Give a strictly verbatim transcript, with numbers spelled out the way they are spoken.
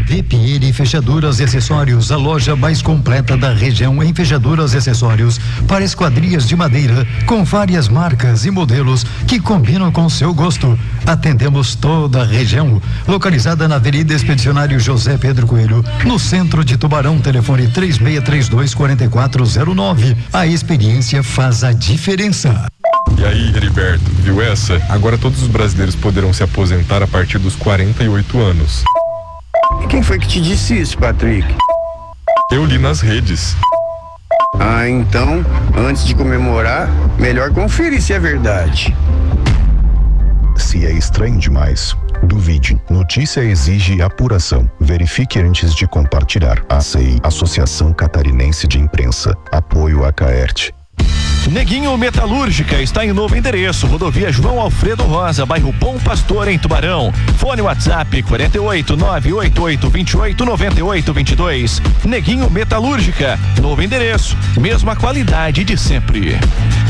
Vepierre Fechaduras e Acessórios, a loja mais completa da região em fechaduras e acessórios para esquadrias de madeira com várias marcas e modelos que combinam com seu gosto. Atendemos toda a região. Localizada na Avenida Expedicionário José Pedro Coelho, no centro de Tubarão. Telefone três seis três dois, quatro quatro zero nove. A experiência faz a diferença. E aí, Heriberto, viu essa? Agora todos os brasileiros poderão se aposentar a partir dos quarenta e oito anos. E quem foi que te disse isso, Patrick? Eu li nas redes. Ah, então, antes de comemorar, melhor conferir se é verdade. Se é estranho demais, duvide. Notícia exige apuração. Verifique antes de compartilhar. A C I, Associação Catarinense de Imprensa. Apoio a Caerte. Neguinho Metalúrgica está em novo endereço, Rodovia João Alfredo Rosa, bairro Bom Pastor, em Tubarão. Fone WhatsApp quarenta e oito, nove oito oito, vinte e oito, noventa e oito, vinte e dois. Neguinho Metalúrgica, novo endereço, mesma qualidade de sempre.